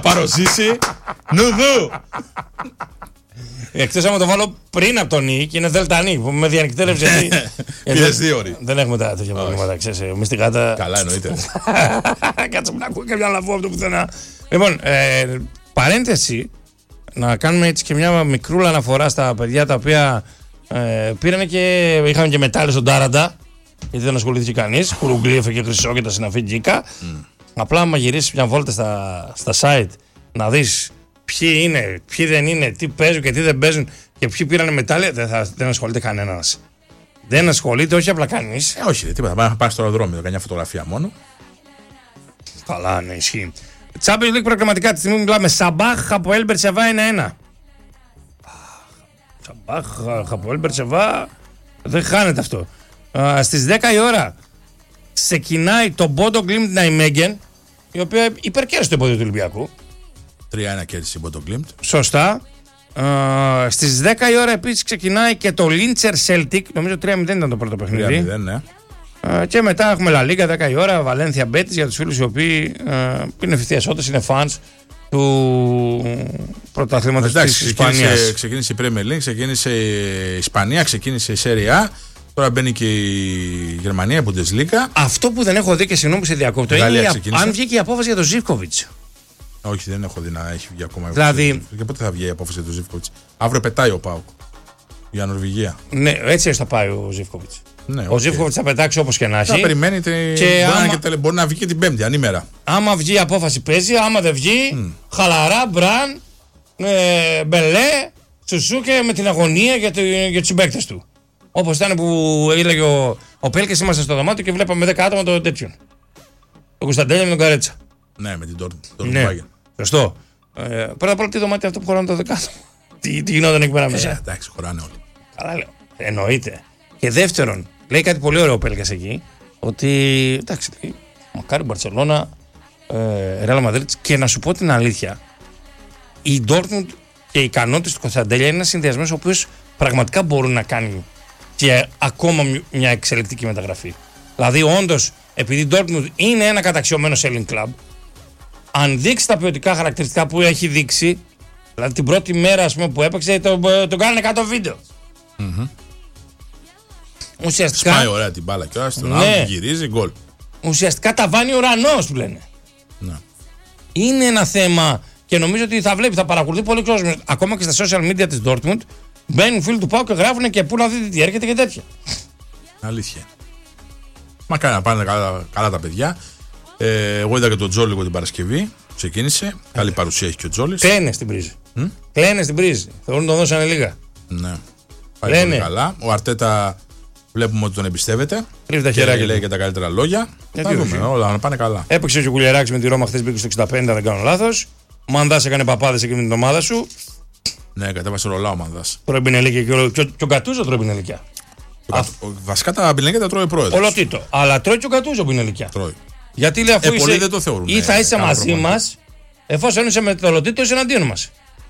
Παροζήσει. Νουδού. Εκτός άμα το βάλω πριν από τον Νι και είναι Δελτανή που με διανυκτέρευσε. Πήρες 2 ώρες. Δεν έχουμε τέτοια προβλήματα, ξέρεις. Μυστικάτα. Καλά, εννοείται. Κάτσε να ακούω καμιά λαβό από το πουθενά. Λοιπόν, παρένθεση, να κάνουμε έτσι και μια μικρούλα αναφορά στα παιδιά τα οποία πήρανε και είχαν και μετάλλιο στον Τάραντα. Γιατί δεν ασχολήθηκε κανείς. Κουρουγκλίεφε και χρυσό και τα συναφή γκίκα. Απλά άμα γυρίσεις μια βόλτα στα site να δεις ποιοι είναι, ποιοι δεν είναι, τι παίζουν και τι δεν παίζουν και ποιοι πήρανε μετάλλια, δεν ασχολείται κανένας. Δεν ασχολείται, όχι απλά κανείς. Όχι, τίποτα. Πάει στο αεροδρόμιο, κάνει μια φωτογραφία μόνο. Καλά, ναι, ισχύει. Champions League προγραμματικά τη στιγμή μιλάμε. Σαμπάχ από Ελμπερτσεβά 1-1. Σαμπάχ από Ελμπερτσεβά. Δεν χάνεται αυτό. Στις 10 η ώρα ξεκινάει το Bodo Glimt Nijmegen, η οποία υπερκέρασε το επόμενο του Ολυμπιακού. 3-1 κέρδισε η Bodo Glimt. Σωστά. Στις 10 η ώρα επίσης ξεκινάει και το Linzer Celtic. Νομίζω 3-0 ήταν το πρώτο παιχνίδι. 3-0, ναι. Και μετά έχουμε La Liga 10 η ώρα, Valencia Betis για τους φίλους οι οποίοι είναι ευθυασότες, είναι fans του πρωταθλήματος της Ισπανίας. Ξεκίνησε η Premier League, ξεκίνησε η Ισπανία, ξεκίνησε η Serie A. Τώρα μπαίνει και η Γερμανία, η Bundesliga. Αυτό που δεν έχω δει και συγγνώμη σε διακόπτω είναι αν βγήκε η απόφαση για τον Ζίβκοβιτς. Όχι, δεν έχω δει να έχει βγει ακόμα. Δηλαδή. Και πότε θα βγει η απόφαση για τον Ζίβκοβιτς? Αύριο πετάει ο ΠΑΟΚ για Νορβηγία. Ναι, έτσι θα πάει ο Ζίβκοβιτς. Ναι, ο Ζίβκοβιτς θα πετάξει όπως και να έχει. Θα περιμένει. Μπορεί να βγει και την Πέμπτη, ανήμερα. Άμα βγει η απόφαση παίζει, άμα δεν βγει, χαλαρά, μπραν, μπελέ, σουσούκε με την αγωνία για τους συμπαίκτες του. Όπως ήταν που έλεγε ο Πέλκες, ήμασταν στο δωμάτιο και βλέπαμε 10 άτομα το τέτοιον. Το Κωνσταντέλια με τον Καρέτσα. Ναι, με την Dortmund. Ναι, σωστό. Πρώτα απ' όλα τι δωμάτιο αυτό που χωράνε το 10 άτομα. Τι γινόταν εκεί πέρα μέσα. Εντάξει, χωράνε όλοι. Καλά λέω. Εννοείται. Και δεύτερον, λέει κάτι πολύ ωραίο ο Πέλκας εκεί, ότι εντάξει, μακάρι Μπαρτσελώνα, Ρεάλ Μαδρίτης, και να σου πω την αλήθεια, η Dortmund και οι ικανότητες του Κωνσταντέλια είναι ένας συνδυασμός ο οποίος πραγματικά μπορούν να κάνει και ακόμα μια εξελικτική μεταγραφή. Δηλαδή, όντως, επειδή η Dortmund είναι ένα καταξιωμένο selling club, αν δείξει τα ποιοτικά χαρακτηριστικά που έχει δείξει, δηλαδή την πρώτη μέρα ας πούμε, που έπαιξε, τον κάνανε 100 βίντεο. Ουσιαστικά. Σπάει ωραία την μπάλα και ώρα στον άλλο γυρίζει γκολ. Ουσιαστικά ταβάνει ουρανός που λένε. Ναι. Είναι ένα θέμα και νομίζω ότι θα βλέπει, θα παρακολουθεί πολύ κόσμος. Ακόμα και στα social media της Dortmund μπαίνουν φίλοι του ΠΑΟΚ και γράφουν και πού να δείτε τι έρχεται και τέτοια. Αλήθεια. Μακάρι να πάνε καλά τα παιδιά. Εγώ είδα και τον Τζόλι την Παρασκευή. Ξεκίνησε. Καλή παρουσία έχει και ο Τζόλι. Κλαίνε στην πρίζη. Κλαίνε στην πρίζη. Θεωρούν τον δώσανε λίγα. Ναι. Πάει πολύ καλά. Ο Αρτέτα βλέπουμε ότι τον εμπιστεύεται. Λέει και τα καλύτερα λόγια. Θα δούμε όλα να πάνε καλά. Έπαιξε και ο Κουλιεράκης με τη Ρώμα χθες, μπήκε στο 65, δεν κάνω λάθος. Ο Μανδάς έκανε παπάδες εκείνη την ομάδα σου. Ναι, κατέβασε ρολά ο Μανδάς. Τρώει μπινελίκια και ο Γκατούζο τρώει μπινελίκια. Βασικά τα μπινελίκια τα τρώει ο πρόεδρος. Ολοτήτω. Αλλά τρώει και ο Γκατούζο μπινελίκια. Τρώει. Γιατί λέει αφού πολλοί δεν το θεωρούν. Ή θα είσαι μαζί μας, εφόσον είσαι με το Ολοτήτω, είσαι εναντίον μας.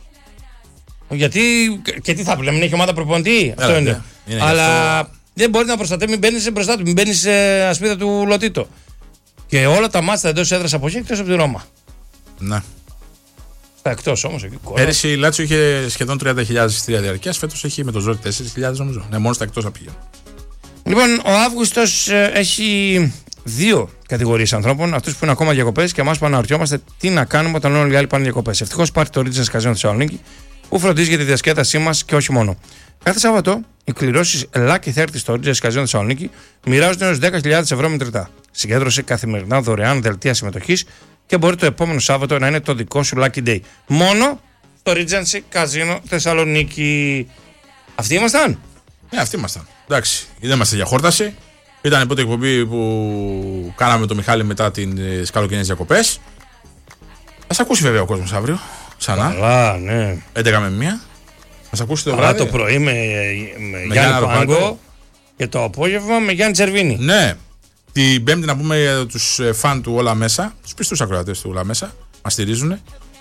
Γιατί και τι θα πει, μην έχει ομάδα προπονητή. Αυτό είναι. Αλλά δεν μπορεί να προστατεύει, μην μπαίνει μπροστά του, μην μπαίνει σε ασπίδα του Λοτήτο. Και όλα τα μάτια εντός έδρας από εκεί εκτός από τη Ρώμα. Ναι. Εκτός όμως εκεί. Πέρυσι η Λάτσιο είχε σχεδόν 30.000 εισιτήρια διαρκείας, φέτος έχει με το ζόρι 4.000 νομίζω. Ναι, μόνο στα εκτός απήγαινε. Λοιπόν, ο Αύγουστος έχει δύο κατηγορίες ανθρώπων, αυτούς που είναι ακόμα διακοπές και εμάς που αναρωτιόμαστε τι να κάνουμε όταν όλοι οι άλλοι πάνε διακοπές. Ευτυχώς υπάρχει το Regency Casino Θεσσαλονίκη που φροντίζει για τη διασκέδασή μας και όχι μόνο. Κάθε Σάββατο οι κληρώσεις Lucky 30 στο Regency Casino Θεσσαλονίκη μοιράζονται έως 10.000 ευρώ μετρητά. Συγκέντρωσε καθημερινά δωρεάν δελτία συμμετοχής και μπορεί το επόμενο Σάββατο να είναι το δικό σου Lucky Day. Μόνο στο Regency Casino Θεσσαλονίκη. Αυτοί ήμασταν. Ναι, αυτοί ήμασταν. Εντάξει, δεν είμαστε για χόρταση. Ήταν η πρώτη εκπομπή που κάναμε το Μιχάλη μετά τις καλοκαιρινές διακοπές. Ας ακούσει βέβαια ο κόσμος αύριο. Ξανά. Καλά, ναι. 11 με 1. Ας ακούσει το βράδυ. Αλλά το πρωί με Γιάννη Πάγκο και το απόγευμα με Γιάννη Τσερβίνη. Ναι. Την Πέμπτη να πούμε για τους φαν του Όλα Μέσα, τους πιστούς ακροατές του Όλα Μέσα, μας στηρίζουν.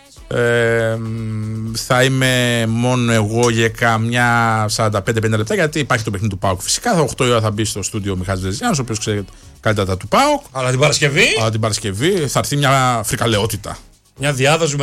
Θα είμαι μόνο εγώ για καμιά 45-50 λεπτά, γιατί υπάρχει το παιχνίδι του ΠΑΟΚ. Φυσικά 8 η ώρα θα μπει στο στούντιο ο Μιχάλης Βεζιάνος, ο οποίος ξέρει καλύτερα τα του ΠΑΟΚ. Αλλά την Παρασκευή θα έρθει μια φρικαλαιότητα. Μια διάδοση